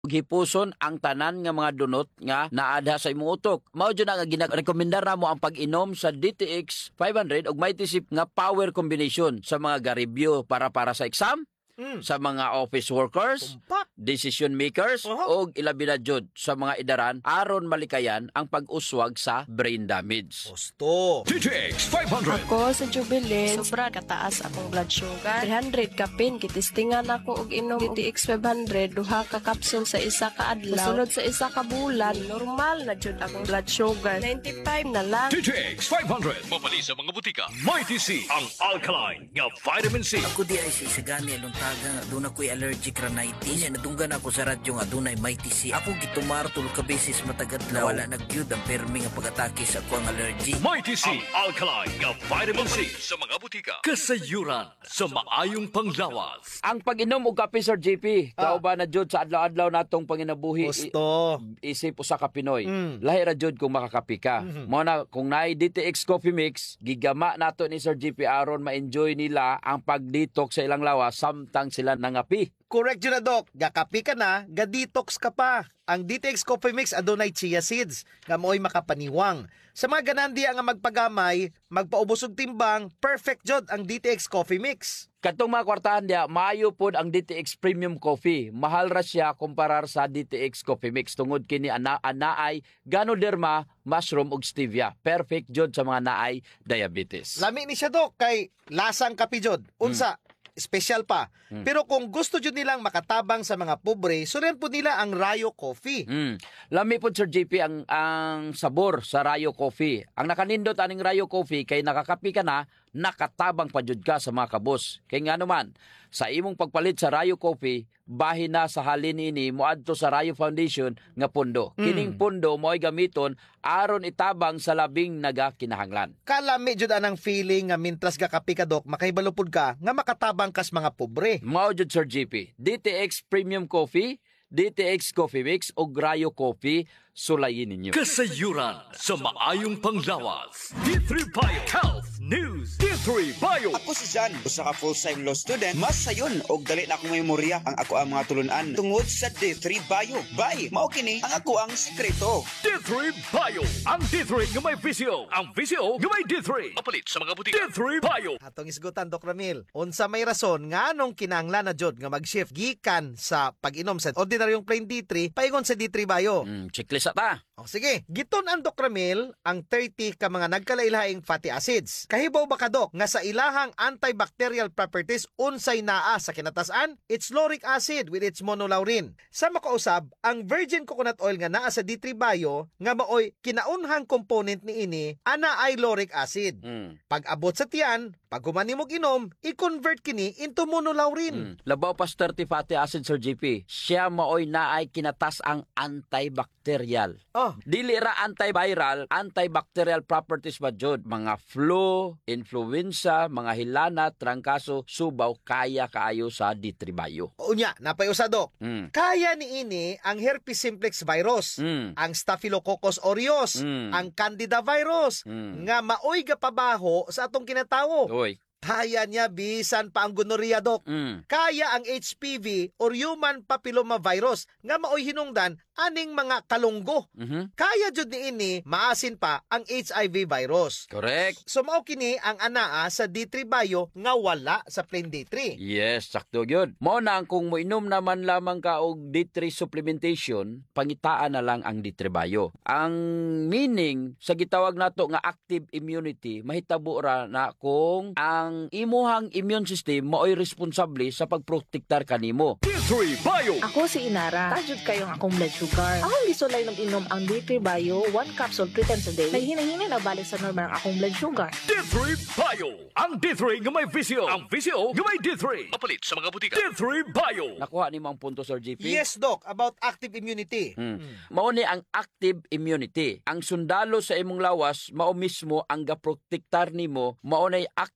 Gipuson ang tanan nga mga dunot nga naadha sa imong utok. Mao jud nga ginarekomendar namo ang pag-inom sa DTX 500 ug may tisip nga power combination sa mga garibyo para sa exam, sa mga office workers, decision makers, o ilabi na jud sa mga idaran aron malikayan ang pag-uswag sa brain damage. Gusto. DTX 500. Ako sa Jubilee, sobra kataas akong blood sugar. 300 kapin, kitistingan ako og inom DTX 500, duha ka capsule sa isa ka adlaw. Sunod sa isa ka bulan, normal na jud akong blood sugar. 95 na lang. DTX 500. Mapali sa mga butika. Mighty C. Ang alkaline nga vitamin C. Ako di ay sisigani anong taga nga doon ako'y allergic rhinitis. Nadunggan ako sa radyo nga doon ay Mighty C. Ako gitumar tulog ka beses matagadlaw. Wala nagyud ang permi nga pag-atake sa ako ang allergy. Mighty C. Ang alkaline nga vitamin C sa mga butika. Kasayuran sa maayong panglawas. Ang pag-inom og kape, Sir JP, kauban na jud sa adlaw-adlaw natong panginabuhi. Gusto. Isip usa ka Pinoy. Lahi ra jud kung makakapi ka. Mao na kung naay DTX Coffee Mix, gigama nato ni Sir JP aron ma-enjoy nila ang pag-detox sa ilang lawas samtang sila nangapi. Correct yun na, Dok. Gakapi ka na, ga-detox ka pa. Ang DTX Coffee Mix adunay chia seeds nga mo'y makapaniwang. Sa mga ganandiya nga magpagamay, magpaubos og timbang, perfect jud ang DTX Coffee Mix. Katong mga kwartahan dia, maayo pod ang DTX Premium Coffee. Mahal ra siya kumparar sa DTX Coffee Mix tungod kini anaay Ganoderma, mushroom ug stevia. Perfect jud sa mga naay diabetes. Lami ni siya, Dok, kay lasang kapi jud. Unsa? Special pa. Pero kung gusto jud nilang makatabang sa mga pobre, sulen po nila ang Rayo Coffee. Lami po, Sir JP, ang sabor sa Rayo Coffee. Ang nakanindot aning Rayo Coffee kay nakakapi ka na, nakatabang pa jud ka sa mga kabos. Kay nga naman, sa imong pagpalit sa Rayo Coffee, bahin na sa halin ini moadto sa Rayo Foundation nga pundo. Kining pundo mo'y gamiton aron itabang sa labing nagakinahanglan. Kalami jud anang feeling nga mintras gakapi ka, Dok, makahibalupod ka nga makatabang kas mga pobre. Mao jud, Sir JP, DTX Premium Coffee, DTX Coffee Mix o Rayo Coffee, sulayin ninyo. Kasayuran sa maayong panglawas. D3 Bio Health News. D3 Bio. Ako si John, usa ka full-time law student. Mas sayon og dali na akong memorya ang ako ang mga tulunan tungod sa D3 Bio. Bye, mao kini ang ako ang sekreto. D3 Bio. Ang D3 nga may visyo. Ang visyo nga may D3. Mapalit sa mga butika. D3 Bio. Atong isgutan, Dok Ramil. Unsa may rason nga anong kinahanglan na jud nga mag-shift gikan sa pag-inom sa ordinaryong plain D3 paingon sa D3 Bio? Checklist ta. O sige, giton ang Dok Ramil ang 30 ka mga nagkalailhaing fatty acids. Kahibaw ba ka, Dok, nga sa ilahang antibacterial properties unsay naa sa kinatasan? It's lauric acid with its monolaurin. Sa makausab, ang virgin coconut oil nga naa sa D3 Bio nga maoy kinaunhang component ni ini ana ay lauric acid. Pag abot sa tiyan, pag humani mo ginom, i-convert kini into monolaurin. Labaw pa 30 fatty acid, Sir JP. Siya maoy naay kinatas ang antibacterial. Dili ra antiviral, antibacterial properties ba jud? Mga flu, influenza, mga hilana, trangkaso, subaw, kaya kaayo sa D3 Bio. Unya, napayusa, Dok. Kaya ni ini ang herpes simplex virus, ang staphylococcus aureus, ang candida virus, nga maoy gapabaho sa atong kinatawo. Oy. Kaya niya bisan pa ang gonorrhea, Dok. Kaya ang HPV or human papilloma virus nga maoy hinungdan aning mga kalunggo. Kaya jud ni ini maasin pa ang HIV virus. Correct. So mao kini ang anaa sa D3 Bio nga wala sa plain D3. Yes, sakto yun. Mao na ang kung moinom naman lamang ka og D3 supplementation, pangitaan na lang ang D3 Bio. Ang meaning sa gitawag nato nga active immunity, mahitabo ra na kung ang imuhang immune system maoy responsable sa pagprotektar kanimo. D3 Bio. Ako si Inara. Tajud kayong akong blood sugar. Akong gisulay ng inom ang D3 Bio, 1 capsule 3 times a day. Nahihina-hina na balik sa normal ang akong blood sugar. D3 Bio. Ang D3 nga may visyo. Ang visyo nga may D3. Mapalit sa mga butika. D3 Bio. Nakuha nimo ang punto, Sir JP? Yes, Doc, about active immunity. Mao ni ang active immunity. Ang sundalo sa imong lawas mao mismo ang gaprotektar nimo, mao nay active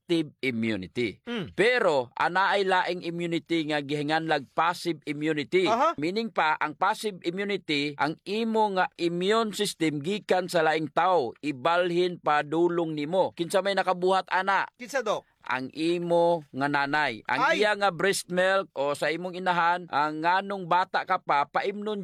immunity. Mm. Pero anaay laing immunity nga gihinganlag passive immunity. Aha. Meaning pa ang passive immunity ang imo nga immune system gikan sa laing tao ibalhin pa dulong nimo. Kinsa may nakabuhat ana? Kinsa, Dok? Ang imo nga nanay. Ang Ay! iya nga breast milk o sa imong inahan, ang nganong bata ka pa, paimnon